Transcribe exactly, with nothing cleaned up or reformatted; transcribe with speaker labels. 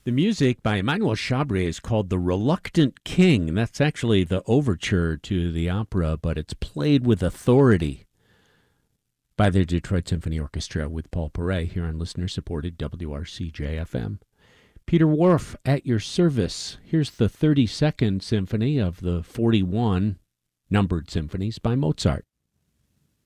Speaker 1: The music by Emmanuel Chabre is called The Reluctant King. That's actually the overture to the opera, but it's played with authority by the Detroit Symphony Orchestra with Paul Perret here on listener-supported W R C J F M. Peter Whorf at your service. Here's the thirty-second symphony of the forty-one numbered symphonies by Mozart.